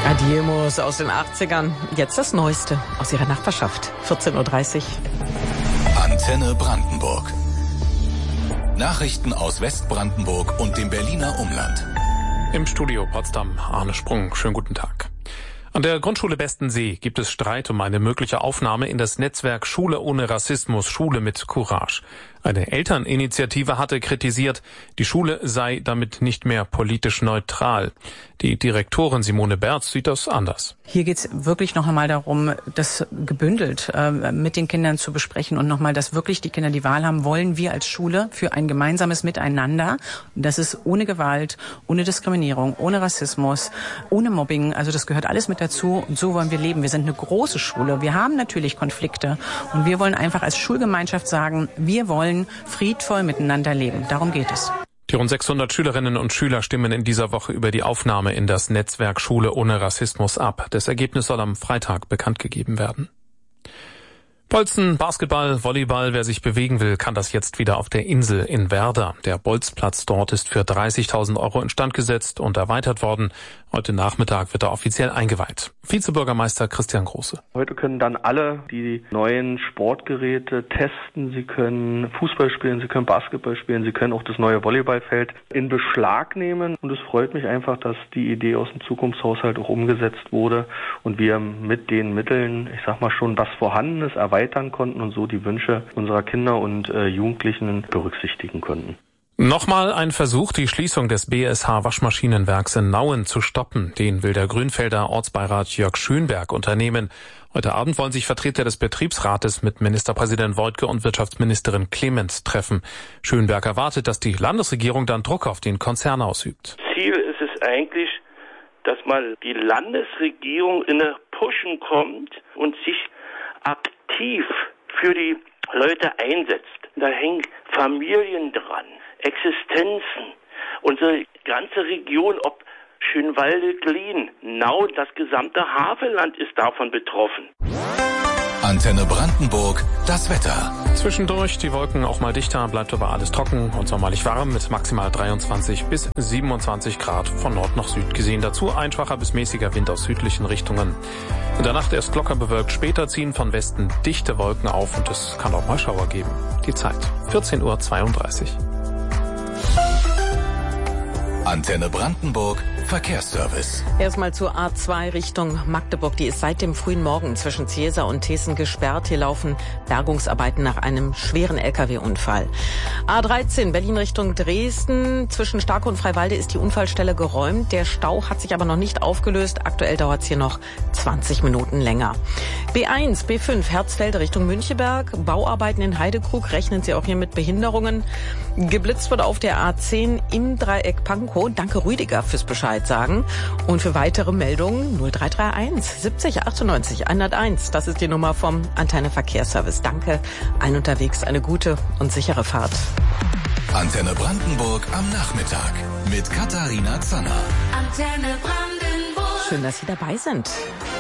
Adiemos aus den 80ern. Jetzt das Neueste aus ihrer Nachbarschaft. 14.30 Uhr. Antenne Brandenburg. Nachrichten aus Westbrandenburg und dem Berliner Umland. Im Studio Potsdam, Arne Sprung. Schönen guten Tag. An der Grundschule Bestensee gibt es Streit um eine mögliche Aufnahme in das Netzwerk Schule ohne Rassismus, Schule mit Courage. Eine Elterninitiative hatte kritisiert, die Schule sei damit nicht mehr politisch neutral. Die Direktorin Simone Berz sieht das anders. Hier geht es wirklich noch einmal darum, das gebündelt mit den Kindern zu besprechen und nochmal, dass wirklich die Kinder die Wahl haben, wollen wir als Schule für ein gemeinsames Miteinander. Und das ist ohne Gewalt, ohne Diskriminierung, ohne Rassismus, ohne Mobbing. Also das gehört alles mit dazu und so wollen wir leben. Wir sind eine große Schule. Wir haben natürlich Konflikte und wir wollen einfach als Schulgemeinschaft sagen, wir wollen friedvoll miteinander leben. Darum geht es. Die rund 600 Schülerinnen und Schüler stimmen in dieser Woche über die Aufnahme in das Netzwerk Schule ohne Rassismus ab. Das Ergebnis soll am Freitag bekannt gegeben werden. Bolzen, Basketball, Volleyball, wer sich bewegen will, kann das jetzt wieder auf der Insel in Werder. Der Bolzplatz dort ist für 30.000 € instand gesetzt und erweitert worden. Heute Nachmittag wird er offiziell eingeweiht. Vizebürgermeister Christian Große. Heute können dann alle die neuen Sportgeräte testen. Sie können Fußball spielen, sie können Basketball spielen, sie können auch das neue Volleyballfeld in Beschlag nehmen. Und es freut mich einfach, dass die Idee aus dem Zukunftshaushalt auch umgesetzt wurde und wir mit den Mitteln, ich sag mal schon, was vorhanden ist, erweitern konnten und so die Wünsche unserer Kinder und Jugendlichen berücksichtigen konnten. Nochmal ein Versuch, die Schließung des BSH Waschmaschinenwerks in Nauen zu stoppen. Den will der Grünfelder Ortsbeirat Jörg Schönberg unternehmen. Heute Abend wollen sich Vertreter des Betriebsrates mit Ministerpräsident Woidke und Wirtschaftsministerin Clements treffen. Schönberg erwartet, dass die Landesregierung dann Druck auf den Konzern ausübt. Ziel ist es eigentlich, dass mal die Landesregierung in eine Pushen kommt und sich aktiv für die Leute einsetzt. Da hängen Familien dran, Existenzen. Unsere ganze Region, ob Schönwalde, Glien, Nauen, das gesamte Havelland ist davon betroffen. Antenne Brandenburg, das Wetter. Zwischendurch die Wolken auch mal dichter, bleibt aber alles trocken und sommerlich warm mit maximal 23 bis 27 Grad von Nord nach Süd gesehen. Dazu ein schwacher bis mäßiger Wind aus südlichen Richtungen. In der Nacht erst locker bewölkt, später ziehen von Westen dichte Wolken auf und es kann auch mal Schauer geben. Die Zeit 14.32 Uhr. Antenne Brandenburg, Verkehrsservice. Erstmal zur A2 Richtung Magdeburg. Die ist seit dem frühen Morgen zwischen Ziesa und Thesen gesperrt. Hier laufen Bergungsarbeiten nach einem schweren LKW-Unfall. A13 Berlin Richtung Dresden. Zwischen Starke und Freiwalde ist die Unfallstelle geräumt. Der Stau hat sich aber noch nicht aufgelöst. Aktuell dauert es hier noch 20 Minuten länger. B1, B5 Herzfelde Richtung Müncheberg. Bauarbeiten in Heidekrug. Rechnen Sie auch hier mit Behinderungen. Geblitzt wird auf der A10 im Dreieck Pankow. Danke Rüdiger fürs Bescheid sagen. Und für weitere Meldungen 0331 70 98 101. Das ist die Nummer vom Antenne Verkehrsservice. Danke. Allen unterwegs eine gute und sichere Fahrt. Antenne Brandenburg am Nachmittag mit Katharina Zanner. Antenne Brandenburg. Schön, dass Sie dabei sind.